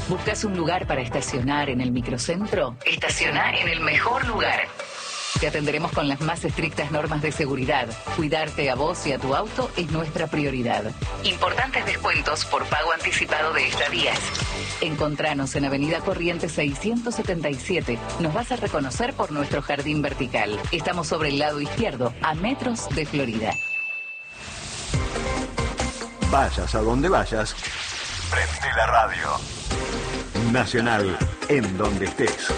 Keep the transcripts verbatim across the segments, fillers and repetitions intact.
¿Buscas un lugar para estacionar en el microcentro? Estaciona en el mejor lugar. Te atenderemos con las más estrictas normas de seguridad. Cuidarte a vos y a tu auto es nuestra prioridad. Importantes descuentos por pago anticipado de estadías. Encontranos en Avenida Corrientes seiscientos setenta y siete. Nos vas a reconocer por nuestro jardín vertical. Estamos sobre el lado izquierdo, a metros de Florida. Vayas a donde vayas, prende la radio. Nacional, en donde estés.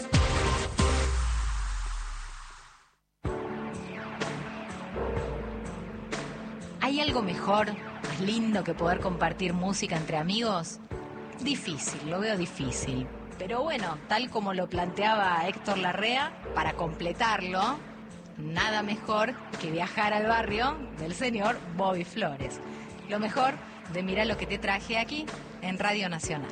¿Hay algo mejor, más lindo que poder compartir música entre amigos? Difícil, lo veo difícil. Pero bueno, tal como lo planteaba Héctor Larrea, para completarlo, nada mejor que viajar al barrio del señor Bobby Flores. Lo mejor de Mirá lo que te traje aquí en Radio Nacional.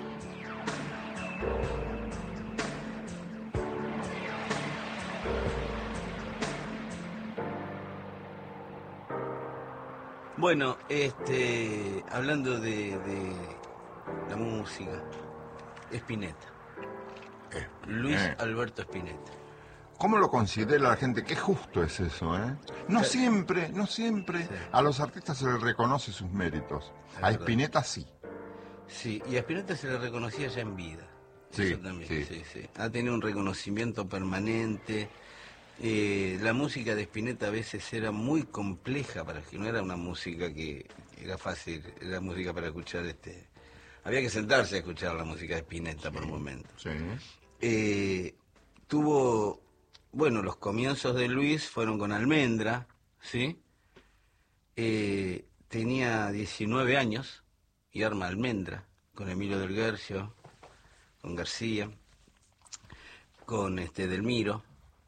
Bueno, este, hablando de, de la música, Spinetta. Eh, Luis eh. Alberto Spinetta. ¿Cómo lo considera la gente? Qué justo es eso, ¿eh? No Sí. siempre, no siempre Sí. a los artistas se les reconoce sus méritos. Es A verdad. Spinetta sí. Sí, y a Spinetta se le reconocía ya en vida. Sí, Eso también, sí. sí. sí, Ha tenido un reconocimiento permanente. Eh, la música de Spinetta a veces era muy compleja para que no era una música que era fácil, era música para escuchar este. Había que sentarse a escuchar la música de Spinetta por un momento. Sí. Eh, tuvo, bueno, los comienzos de Luis fueron con Almendra, ¿sí? Eh, tenía diecinueve años y arma Almendra, con Emilio del Guercio, con García, con este Delmiro,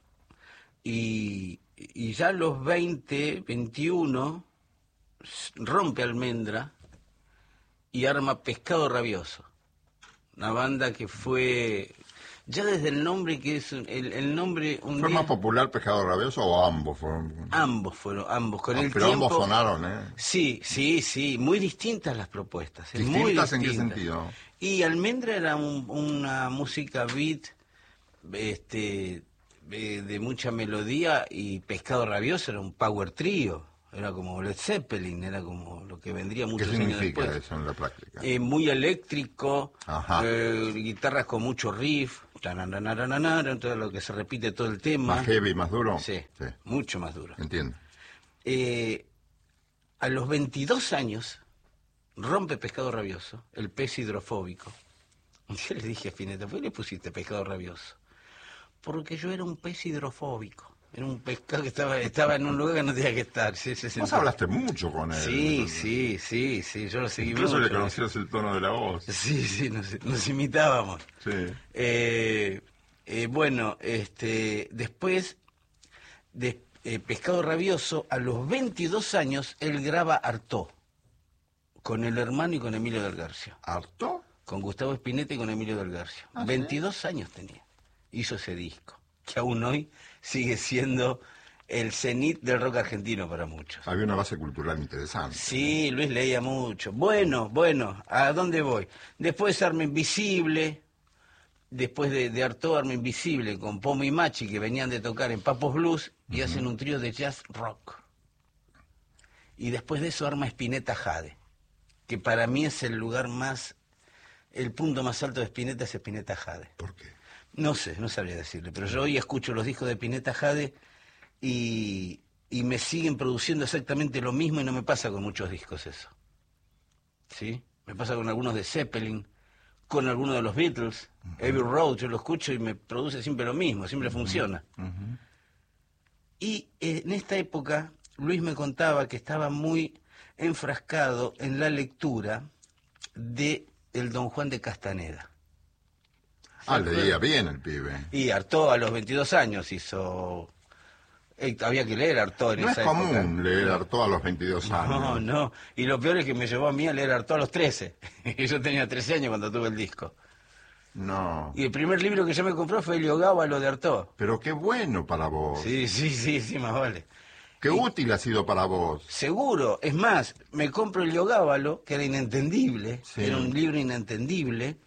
y, y ya a los veinte, veintiuno, rompe Almendra y arma Pescado Rabioso, una banda que fue, ya desde el nombre que es, el, el nombre... Un ¿Fue día, más popular Pescado Rabioso o ambos fueron? ambos fueron, ambos, con Ah, el pero tiempo... ambos sonaron, ¿eh? Sí, sí, sí, muy distintas las propuestas. es muy ¿Distintas en qué distintas. sentido? Y Almendra era un- una música beat, este, de, de mucha melodía, y Pescado Rabioso era un power trío, era como Led Zeppelin, era como lo que vendría ¿Qué muchos años significa después. eso en la práctica? Eh, muy eléctrico, Ajá. eh, guitarras con mucho riff, tananananananan, todo lo que se repite todo el tema. ¿Más heavy, más duro? Sí, Sí, mucho más duro. entiendo. Eh, a los veintidós años rompe Pescado Rabioso, el pez hidrofóbico. Yo le dije a Spinetta, ¿por qué le pusiste Pescado Rabioso? Porque yo era un pez hidrofóbico. Era un pescado que estaba, estaba en un lugar que no tenía que estar. Sí, se Vos sentó. hablaste mucho con él. Sí, sí, sí, sí, yo lo seguí Incluso mucho. le conocías el tono de la voz. Sí, sí, nos, nos imitábamos. Sí. Eh, eh, bueno, este, después de eh, Pescado Rabioso, a los veintidós años, él graba Artaud, con el hermano y con Emilio del Guercio. ¿Harto? Con Gustavo Spinetta y con Emilio del Guercio. Ah, ¿sí? veintidós años tenía. Hizo ese disco, que aún hoy sigue siendo el cenit del rock argentino para muchos. Había una base cultural interesante. Sí, Luis leía mucho. Bueno, bueno, ¿a dónde voy? Después Arma Invisible, después de, de Artaud, Arma Invisible, con Pomo y Machi, que venían de tocar en Papos Blues, y hacen un trío de jazz rock. Y después de eso arma Spinetta Jade, que para mí es el lugar más, el punto más alto de Spinetta es Spinetta Jade. ¿Por qué? No sé, no sabría decirle, pero yo hoy escucho los discos de Spinetta Jade y, y me siguen produciendo exactamente lo mismo, y no me pasa con muchos discos eso. ¿Sí? Me pasa con algunos de Zeppelin, con algunos de los Beatles, Abbey Road, yo lo escucho y me produce siempre lo mismo, siempre funciona. Ujú. Y eh, en esta época, Luis me contaba que estaba muy enfrascado en la lectura de el Don Juan de Castaneda. Ah, leía bien el pibe. Y Artaud a los veintidós años hizo... eh, había que leer Artaud en No es esa época. común leer Artaud a los veintidós años. No, no. Y lo peor es que me llevó a mí a leer Artaud a los trece. Y yo tenía trece años cuando tuve el disco. No. Y el primer libro que yo me compró fue Heliogábalo de Artaud. Pero qué bueno para vos. Sí, sí, sí, sí, más vale. Qué útil ha sido para vos. Seguro. Es más, me compro Heliogábalo, que era inentendible. Sí. Era un libro inentendible.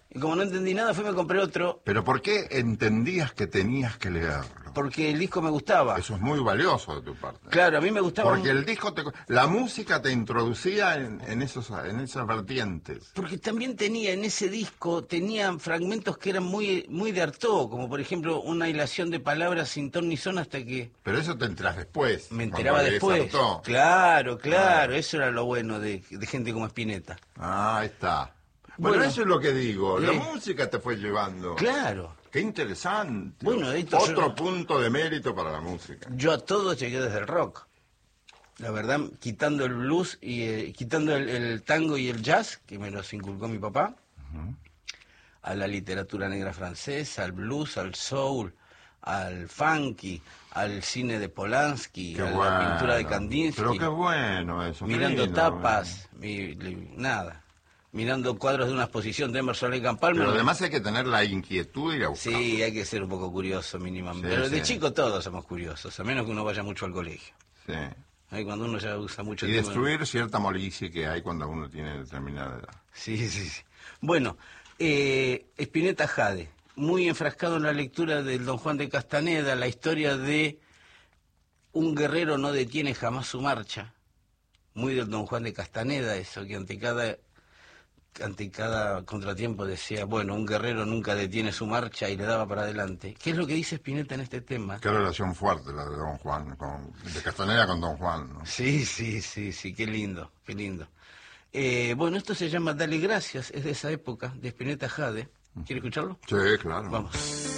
Y como no entendí nada, fui y me compré otro. ¿Pero por qué entendías que tenías que leerlo? Porque el disco me gustaba. Eso es muy valioso de tu parte. Claro, a mí me gustaba. Porque el disco, te, la música te introducía en, en, esos, en esas vertientes. Porque también tenía, en ese disco, tenían fragmentos que eran muy muy de Artaud, como por ejemplo una hilación de palabras sin ton ni son hasta que... Pero eso te enterás después. Me enteraba lees después. Artaud. Claro, claro, Ah. eso era lo bueno de, de gente como Spinetta. Ah, ahí está. Bueno, Bueno. eso es lo que digo. La Eh. música te fue llevando. Claro. Qué interesante. Bueno, esto Otro yo- punto de mérito para la música. Yo a todo llegué desde el rock. La verdad, quitando el blues y eh, quitando el, el tango y el jazz, que me los inculcó mi papá, a la literatura negra francesa, al blues, al soul, al funky, al cine de Polanski, Qué a bueno. la pintura de Kandinsky, Pero qué bueno eso. qué mirando lindo, tapas, mi- li- nada, mirando cuadros de una exposición de Emerson Lake and Palmer. Pero además hay que tener la inquietud y ir a buscar. Sí, hay que ser un poco curioso mínimamente. Sí, Pero de sí. chico todos somos curiosos, a menos que uno vaya mucho al colegio. Sí. Ahí cuando uno ya usa mucho Y el tema- destruir cierta molicie que hay cuando uno tiene determinada edad. Sí, sí, sí. Bueno, eh, Spinetta Jade, muy enfrascado en la lectura del Don Juan de Castaneda, la historia de un guerrero no detiene jamás su marcha. Muy del Don Juan de Castaneda, eso, que ante cada, ante cada contratiempo decía, bueno, un guerrero nunca detiene su marcha y le daba para adelante. ¿Qué es lo que dice Spinetta en este tema? Qué relación fuerte la de Don Juan, con, de Castaneda con Don Juan, ¿no? Sí, sí, sí, sí, qué lindo, qué lindo. Eh, bueno, esto se llama Dale Gracias, es de esa época, de Spinetta Jade. ¿Quiere escucharlo? Sí, claro. Vamos.